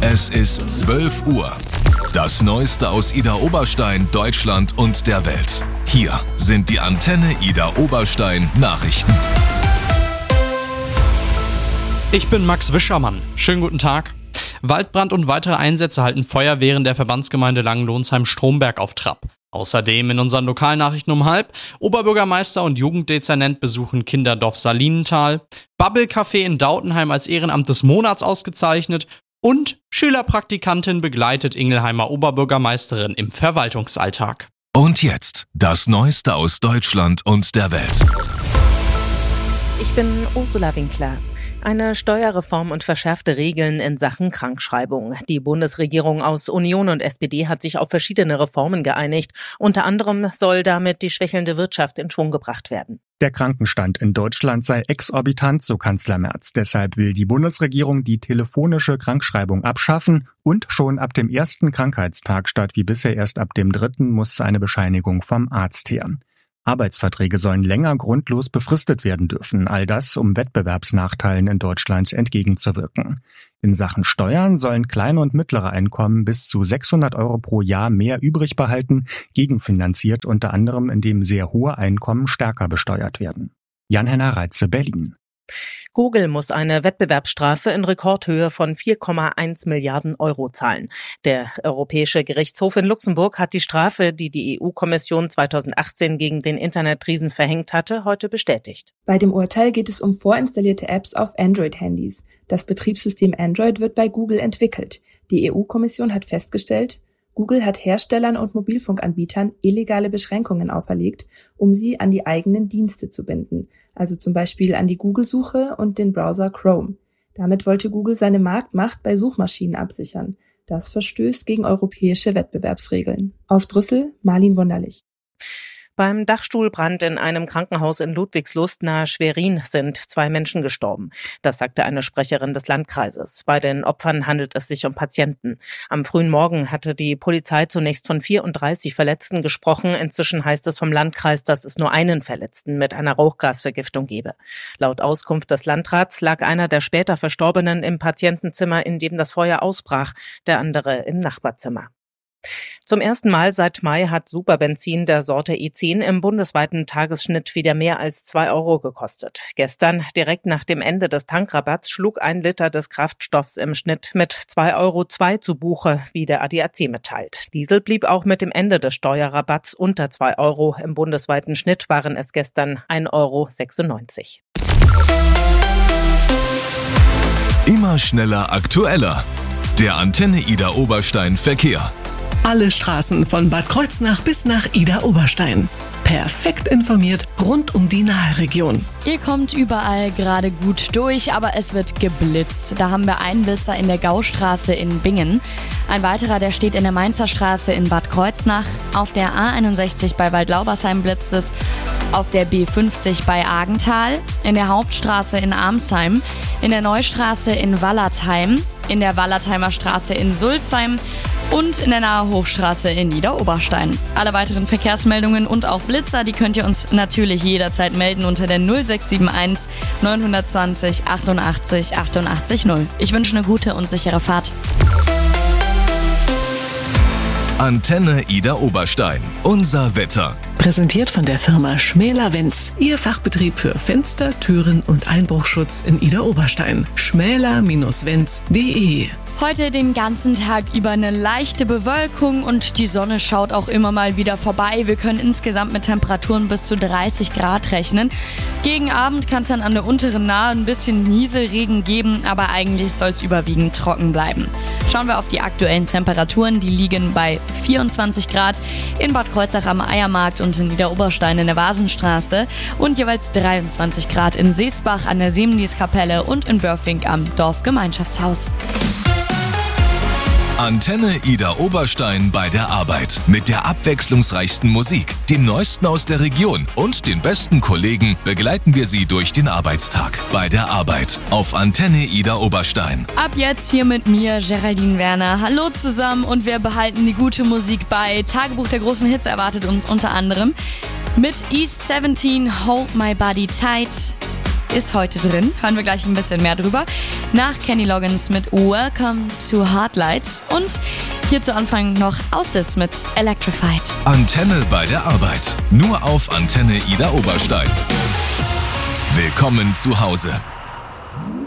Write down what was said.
Es ist 12 Uhr. Das Neueste aus Ida Oberstein, Deutschland und der Welt. Hier sind die Antenne Ida Oberstein Nachrichten. Ich bin Max Wischermann. Schönen guten Tag. Waldbrand und weitere Einsätze halten Feuerwehren der Verbandsgemeinde Langenlohnsheim-Stromberg auf Trab. Außerdem in unseren Lokalnachrichten um 12:30 Oberbürgermeister und Jugenddezernent besuchen Kinderdorf Salinental, Bubble Café in Dautenheim als Ehrenamt des Monats ausgezeichnet und Schülerpraktikantin begleitet Ingelheimer Oberbürgermeisterin im Verwaltungsalltag. Und jetzt das Neueste aus Deutschland und der Welt. Ich bin Ursula Winkler. Eine Steuerreform und verschärfte Regeln in Sachen Krankschreibung. Die Bundesregierung aus Union und SPD hat sich auf verschiedene Reformen geeinigt. Unter anderem soll damit die schwächelnde Wirtschaft in Schwung gebracht werden. Der Krankenstand in Deutschland sei exorbitant, so Kanzler Merz. Deshalb will die Bundesregierung die telefonische Krankschreibung abschaffen und schon ab dem ersten Krankheitstag statt wie bisher erst ab dem 3. muss eine Bescheinigung vom Arzt her. Arbeitsverträge sollen länger grundlos befristet werden dürfen, all das, um Wettbewerbsnachteilen in Deutschland entgegenzuwirken. In Sachen Steuern sollen kleine und mittlere Einkommen bis zu 600 € pro Jahr mehr übrig behalten, gegenfinanziert unter anderem, indem sehr hohe Einkommen stärker besteuert werden. Jan-Henner Reitze, Berlin. Google muss eine Wettbewerbsstrafe in Rekordhöhe von 4,1 Milliarden € zahlen. Der Europäische Gerichtshof in Luxemburg hat die Strafe, die die EU-Kommission 2018 gegen den Internetriesen verhängt hatte, heute bestätigt. Bei dem Urteil geht es um vorinstallierte Apps auf Android-Handys. Das Betriebssystem Android wird bei Google entwickelt. Die EU-Kommission hat festgestellt, Google hat Herstellern und Mobilfunkanbietern illegale Beschränkungen auferlegt, um sie an die eigenen Dienste zu binden, also zum Beispiel an die Google-Suche und den Browser Chrome. Damit wollte Google seine Marktmacht bei Suchmaschinen absichern. Das verstößt gegen europäische Wettbewerbsregeln. Aus Brüssel, Marlin Wunderlich. Beim Dachstuhlbrand in einem Krankenhaus in Ludwigslust nahe Schwerin sind 2 Menschen gestorben. Das sagte eine Sprecherin des Landkreises. Bei den Opfern handelt es sich um Patienten. Am frühen Morgen hatte die Polizei zunächst von 34 Verletzten gesprochen. Inzwischen heißt es vom Landkreis, dass es nur einen Verletzten mit einer Rauchgasvergiftung gebe. Laut Auskunft des Landrats lag einer der später Verstorbenen im Patientenzimmer, in dem das Feuer ausbrach, der andere im Nachbarzimmer. Zum ersten Mal seit Mai hat Superbenzin der Sorte E10 im bundesweiten Tagesschnitt wieder mehr als 2 € gekostet. Gestern, direkt nach dem Ende des Tankrabatts, schlug 1 Liter des Kraftstoffs im Schnitt mit 2,02 € zu Buche, wie der ADAC mitteilt. Diesel blieb auch mit dem Ende des Steuerrabatts unter 2 €. Im bundesweiten Schnitt waren es gestern 1,96 € Immer schneller, aktueller. Der Antenne Ida Oberstein Verkehr. Alle Straßen von Bad Kreuznach bis nach Ida Oberstein. Perfekt informiert rund um die Naheregion. Ihr kommt überall gerade gut durch, aber es wird geblitzt. Da haben wir einen Blitzer in der Gaustraße in Bingen. Ein weiterer, der steht in der Mainzer Straße in Bad Kreuznach. Auf der A61 bei Waldlaubersheim blitzt es. Auf der B50 bei Argenthal. In der Hauptstraße in Armsheim. In der Neustraße in Wallertheim. In der Wallertheimer Straße in Sulzheim. Und in der Nahe Hochstraße in Niederoberstein. Alle weiteren Verkehrsmeldungen und auch Blitzer, die könnt ihr uns natürlich jederzeit melden unter der 0671 920 88 88 0. Ich wünsche eine gute und sichere Fahrt. Antenne Ida Oberstein. Unser Wetter. Präsentiert von der Firma Schmäler-Wenz. Ihr Fachbetrieb für Fenster, Türen und Einbruchschutz in Ida Oberstein. schmäler-wenz.de. Heute den ganzen Tag über eine leichte Bewölkung und die Sonne schaut auch immer mal wieder vorbei. Wir können insgesamt mit Temperaturen bis zu 30 Grad rechnen. Gegen Abend kann es dann an der unteren Nahe ein bisschen Nieselregen geben, aber eigentlich soll es überwiegend trocken bleiben. Schauen wir auf die aktuellen Temperaturen. Die liegen bei 24 Grad in Bad Kreuznach am Eiermarkt und in Niederoberstein in der Vasenstraße und jeweils 23 Grad in Seesbach an der Seemnieskapelle und in Börfing am Dorfgemeinschaftshaus. Antenne Ida Oberstein bei der Arbeit. Mit der abwechslungsreichsten Musik, dem Neuesten aus der Region und den besten Kollegen begleiten wir Sie durch den Arbeitstag. Bei der Arbeit auf Antenne Ida Oberstein. Ab jetzt hier mit mir, Geraldine Werner. Hallo zusammen und wir behalten die gute Musik bei. Tagebuch der großen Hits erwartet uns unter anderem mit East 17, Hold My Body Tight. ist heute drin. Hören wir gleich ein bisschen mehr drüber. Nach Kenny Loggins mit Welcome to Hardlight. Und hier zu Anfang noch Ausdis mit Electrified. Antenne bei der Arbeit. Nur auf Antenne Ida Oberstein. Willkommen zu Hause.